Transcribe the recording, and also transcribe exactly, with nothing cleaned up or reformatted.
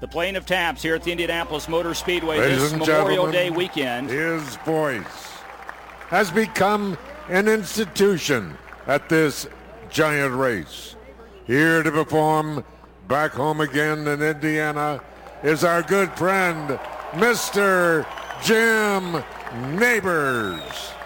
The playing of taps here at the Indianapolis Motor Speedway Ladies this and Memorial gentlemen, Day weekend. His voice has become an institution at this giant race. Here to perform back home again in Indiana is our good friend, Mister Jim Neighbors.